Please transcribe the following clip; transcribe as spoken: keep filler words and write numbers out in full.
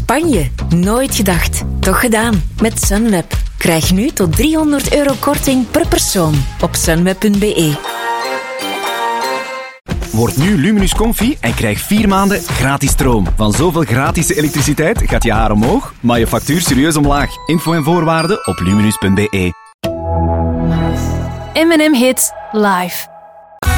Spanje. Nooit gedacht. Toch gedaan. Met Sunweb. Krijg nu tot driehonderd euro korting per persoon op sunweb punt b e. Word nu Luminus Comfy en krijg vier maanden gratis stroom. Van zoveel gratis elektriciteit gaat je haar omhoog, maar je factuur serieus omlaag. Info en voorwaarden op luminus punt b e. M en M Hits live.